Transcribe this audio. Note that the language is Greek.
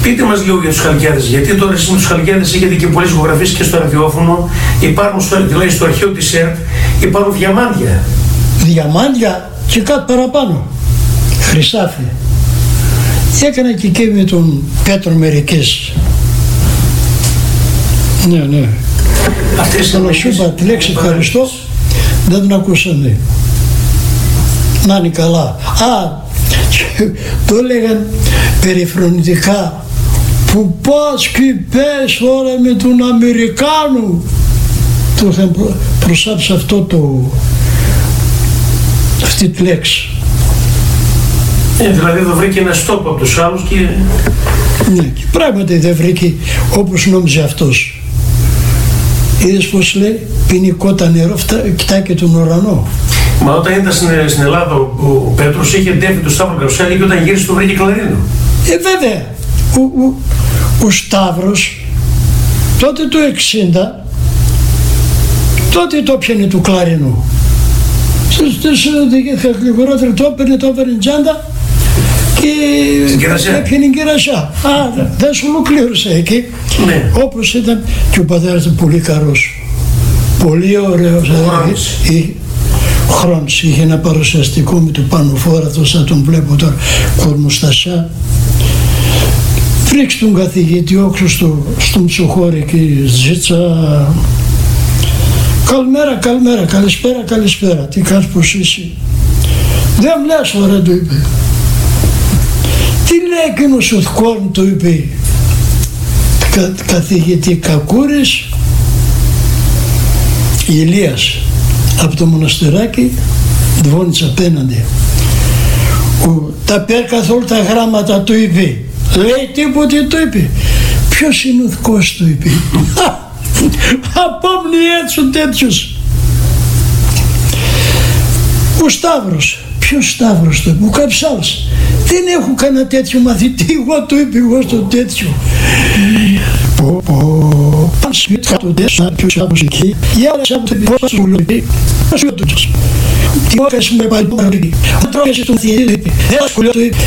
Πείτε μας λίγο για τους Χαλκιάδες, γιατί τώρα εσείς με τους Χαλκιάδες έχετε και πολλές ηχογραφίες και στο ραδιόφωνο, υπάρχουν δηλαδή στο αρχείο της ΕΡΤ, υπάρχουν διαμάντια. Διαμάντια και κάτι παραπάνω. Χρυσάφι. Έκανα και εκεί με τον Πέτρο μερικές. Ναι. Να σου είπα τη λέξη ευχαριστώ, δεν την ακούσανε. Να είναι καλά. Το έλεγαν περιφρονητικά, που πας και πες ώρα με τον Αμερικάνο. Το είχαν προσάψει αυτή τη λέξη. Δηλαδή δεν βρήκε ένα στόπο από τους άλλους και... Ναι, και πράγματι δεν βρήκε όπως νόμιζε αυτός. Είδες πως λέει, πίνει κότα νερό, κοιτάει και τον ουρανό. Μα όταν ήταν στην Ελλάδα ο Πέτρος είχε ντέφει του Σταύρο Καρουσέλη και όταν γύρισε του βρήκε κλαρίνο. Βέβαια. Ο Σταύρος τότε το 60 τότε το πιανε του κλαρίνου. Γλυγορότερο το έπαιρνε τσάντα και έπιανε κερασιά. Δεν σου ολοκλήρωσε εκεί. Ναι. Όπως ήταν και ο πατέρας του πολύ καρός. Πολύ ωραίος. Χρόνος. Είχε ένα παρουσιαστικό με το Πανοφόρατο, σαν τον βλέπω τώρα, κορμοστασιά. Φρίξε τον καθηγητή όξω στο Μητσοχώρη και ζήτσα. Καλημέρα, καλησπέρα. Τι κάνεις, πως είσαι? Δεν λες, ωραία, του είπε. Τι λέει εκείνος ο Θκόν, του είπε. Καθηγητή Κακούρης, Ηλίας, από το μοναστεράκι, Δβόνης απέναντι. Τα πέρα καθόλου τα γράμματα, του είπε. Λέει τίποτε, του είπε. Ποιος είναι ο Θκός, του είπε. Απόμνη έτσι ο τέτοιος. Ο Σταύρος. Ποιος Σταύρος, το είπε? Ο Καψάλς. Δεν έχω κανένα τέτοιο μαθητή. Εγώ το είπε, εγώ στο τέτοιο. Πάνε σπίτια το τέτοιο. Ποιος Σταύρος εκεί. Για όλα σαν το πει. Πώς σου λέει. Πώς σου λέει. Τι όκας με παλιπάρει. Δεν τρώγεσαι στον θηρίδι. Δεν ασχολιώ το είπε.